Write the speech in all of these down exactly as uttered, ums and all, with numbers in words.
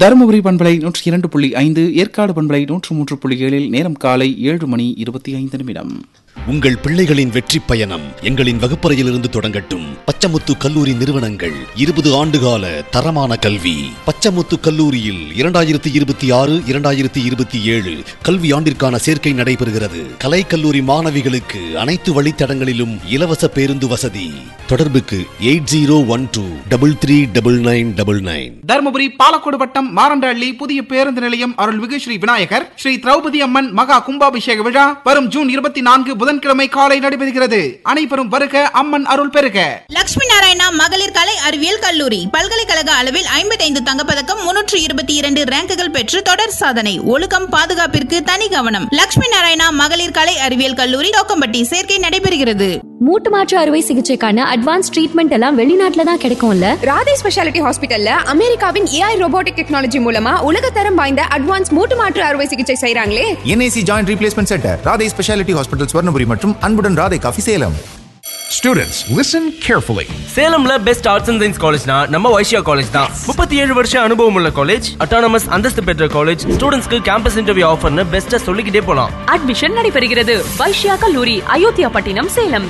தருமபுரி பண்பலை நூற்றி இரண்டு புள்ளி ஐந்து, ஏற்காடு பண்பலை நூற்று மூன்று புள்ளி ஏழில் நேரம் காலை ஏழு மணி இருபத்தி ஐந்து நிமிடம். உங்கள் பிள்ளைகளின் வெற்றி பயணம் எங்களின் வகுப்பறையிலிருந்து தொடங்கட்டும். பச்சமுத்து கல்லூரி நிறுவனங்கள் இருபது ஆண்டுகால தரமான கல்வி. பச்சமுத்து கல்லூரியில் இரண்டாயிரத்தி இருபத்தி ஆறு இரண்டாயிரத்தி இருபத்தி ஏழு கல்வி ஆண்டிற்கான சேர்க்கை நடைபெறுகிறது. கலை கல்லூரி மாணவிகளுக்கு அனைத்து வழித்தடங்களிலும் இலவச பேருந்து வசதி. தொடர்புக்கு eight zero one two double three double nine double nine. Dharmapuri Palacode வட்டம் மாரண்டஹள்ளி புதிய பேருந்து நிலையம் அருள்மிகு ஸ்ரீ விநாயகர் ஸ்ரீ திரௌபதி அம்மன் மகா கும்பாபிஷேக விழா வரும் ஜூன் இருபத்தி நான்கு புதன்கிழமை காலை நடைபெறுகிறது. அனைவரும் வருக, அம்மன் அருள் பெருக. லட்சுமி நாராயணா மகளிர் கலை அறிவியல் கல்லூரி பல்கலைக்கழக அளவில் ஐம்பத்தி ஐந்து தங்கப்பதக்கம், முன்னூற்று இருபத்தி இரண்டு ரேங்குகள் பெற்று தொடர் சாதனை. ஒழுக்கம் பாதுகாப்பிற்கு தனி கவனம். லட்சுமி நாராயணா மகளிர் கலை அறிவியல் கல்லூரி தோக்கம்பட்டி. சேர்க்கை நடைபெறுகிறது. மூட்டு மாற்று அறுவை சிகிச்சைக்கான அட்வான்ஸ் ட்ரீட்மெண்ட் எல்லாம் வெளிநாட்டுல தான் கிடைக்கும்ல. ராதே ஸ்பெஷாலிட்டி ஹாஸ்பிட்டல்ல அமெரிக்காவின் ஏஐ ரோபோட்டிக் டெக்னாலஜி மூலமா உலகத்தரம் வாய்ந்த அட்வான்ஸ் மூட்டு மாற்று அறுவை சிகிச்சை செய்றாங்களே. NIC joint replacement centre, Radhe speciality hospital, Swarnapuri மற்றும் அன்புடன் Radhe coffee, Salem. Students, listen carefully. சேலம்ல best arts and science காலேஜ்னா நம்ம வைஷ்யா காலேஜ் தான். முப்பத்தி ஏழு வருஷம் அனுபவம் உள்ள காலேஜ், அட்டானமஸ் அந்தஸ்து பெற்ற காலேஜ், ஸ்டூடெண்ட்ஸ்க்கு கேம்பஸ் இன்டர்வியூ ஆஃபர்னு பெஸ்ட்டா சொல்லிக்கிட்டே போலாம். அட்மிஷன் நடைபெறுகிறது. வைஷ்யா கல்லூரி, அயோத்தியா பட்டினம், சேலம்.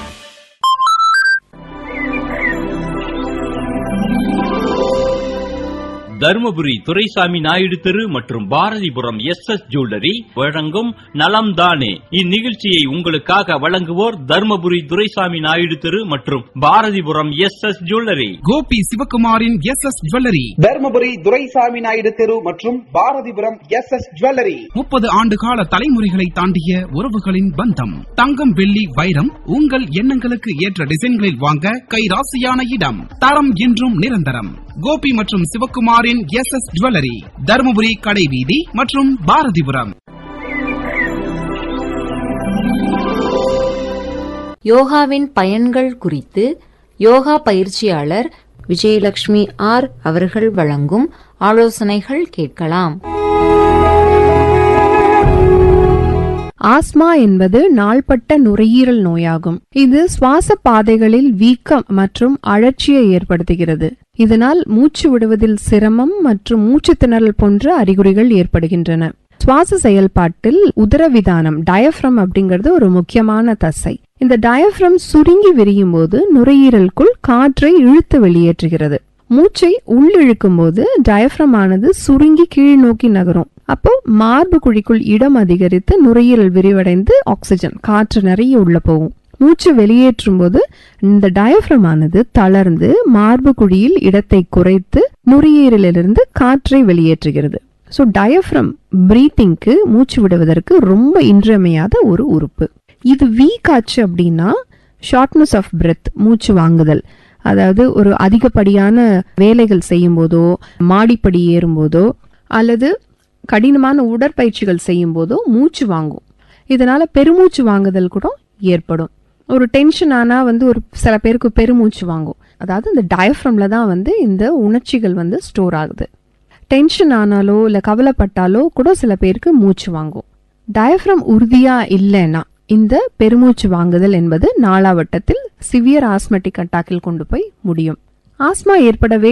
தருமபுரி துரைசாமி நாயுடு தெரு மற்றும் பாரதிபுரம் எஸ் எஸ் ஜுவல்லரி வழங்கும் நலம் தானே. இந்நிகழ்ச்சியை உங்களுக்காக வழங்குவோர் தருமபுரி துரைசாமி நாயுடு தெரு மற்றும் Bharathipuram S S jewellery. Gopi சிவகுமாரின் S S jewellery, Dharmapuri Duraisamy Naidu தெரு மற்றும் பாரதிபுரம் எஸ் எஸ் ஜுவல்லரி. முப்பது ஆண்டு கால தலைமுறைகளை தாண்டிய உறவுகளின் பந்தம். தங்கம், வெள்ளி, வைரம் உங்கள் எண்ணங்களுக்கு ஏற்ற டிசைன்களில் வாங்க கைராசியான இடம். தரம் என்றும் நிரந்தரம். கோபி மற்றும் சிவகுமாரின் எஸ் எஸ் ஜுவல்லரி, தருமபுரி கடைவீதி மற்றும் பாரதிபுரம். யோகாவின் பயன்கள் குறித்து யோகா பயிற்சியாளர் விஜயலட்சுமி ஆர் அவர்கள் வழங்கும் ஆலோசனைகள் கேட்கலாம். ஆஸ்மா என்பது நாள்பட்ட நுரையீரல் நோயாகும். இது சுவாச பாதைகளில் வீக்கம் மற்றும் அழற்சியை ஏற்படுத்துகிறது. இதனால் மூச்சு விடுவதில் சிரமம் மற்றும் மூச்சு திணறல் போன்ற அறிகுறிகள் ஏற்படுகின்றன. சுவாச செயல்பாட்டில் உதரவிதானம் டயப்ரம் அப்படிங்கிறது ஒரு முக்கியமான தசை. இந்த டயப்ரம் சுருங்கி விரியும் போது நுரையீரலுக்குள் காற்றை இழுத்து வெளியேற்றுகிறது. மூச்சை உள்ளிழுக்கும் போது டயப்ரம் ஆனது சுருங்கி கீழ் நோக்கி நகரும். அப்போ மார்பு குழிக்குள் இடம் அதிகரித்து நுரையீரல் விரிவடைந்து ஆக்சிஜன் காற்று நிறைய உள்ள போகும். மூச்சு வெளியேற்றும் போது இந்த டயப்ரம் ஆனது தளர்ந்து மார்பு குழியில் இடத்தை குறைத்து நுரையீரலிலிருந்து காற்றை வெளியேற்றுகிறது. ஸோ டயப்ரம் பிரீத்திங்க்கு, மூச்சு விடுவதற்கு ரொம்ப இன்றியமையாத ஒரு உறுப்பு. இது வீக் ஆச்சு அப்படின்னா ஷார்ட்னஸ் ஆஃப் பிரெத், மூச்சு வாங்குதல், அதாவது ஒரு அதிகப்படியான வேலைகள் செய்யும் போதோ, மாடிப்படி ஏறும் போதோ அல்லது கடினமான உடற்பயிற்சிகள் செய்யும் போதோ மூச்சு வாங்கும். இதனால பெருமூச்சு வாங்குதல் கூட ஏற்படும். ஒரு டென்ஷன் ஆனா வந்து ஒரு சில பேருக்கு பெருமூச்சு வாங்கும். அதாவது இந்த டயப்ரம்ல தான் வந்து இந்த உணர்ச்சிகள் வந்து ஸ்டோர் ஆகுது. டென்ஷன் ஆனாலோ இல்ல கவலைப்பட்டாலோ கூட சில பேருக்கு மூச்சு வாங்கும். டயப்ரம் உறுதியா இல்லைன்னா இந்த பெருமூச்சு வாங்குதல் என்பது நாளாவட்டத்தில் சிவியர் ஆஸ்மெட்டிக் அட்டாக்கில் கொண்டு போய் முடியும். ஆஸ்மா ஏற்படவே